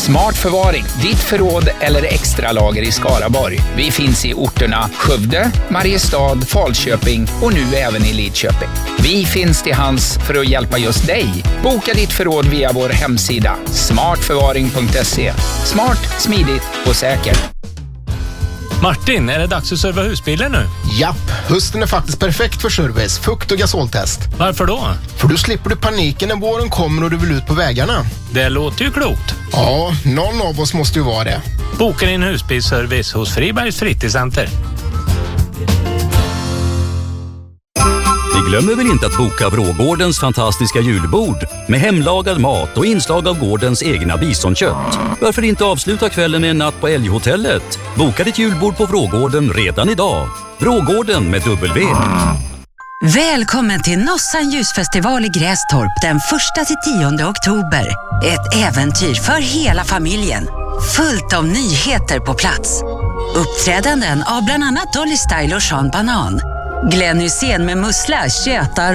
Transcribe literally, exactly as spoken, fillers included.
Smart förvaring, ditt förråd eller extra lager i Skaraborg. Vi finns i orterna Skövde, Mariestad, Falköping och nu även i Lidköping. Vi finns till hands för att hjälpa just dig. Boka ditt förråd via vår hemsida smart förvaring punkt se. Smart, smidigt och säkert. Martin, är det dags att serva husbilen nu? Japp, hösten är faktiskt perfekt för service, fukt och gasoltest. Varför då? För då slipper du paniken när våren kommer och du vill ut på vägarna. Det låter ju klokt. Ja, någon av oss måste ju vara det. Boka din husbilsservice hos Fribergs Fritidscenter. Vi glömmer väl inte att boka Vrågårdens fantastiska julbord med hemlagad mat och inslag av gårdens egna bisonkött. Varför inte avsluta kvällen med en natt på Älghotellet? Boka ditt julbord på Vrågården redan idag. Vrågården med W. Välkommen till Nossan ljusfestival i Grästorp den första till tionde oktober. Ett äventyr för hela familjen. Fullt av nyheter på plats. Uppträdanden av bland annat Dolly Style och Sean Banan. Glenn Hussein med mussla, tjötar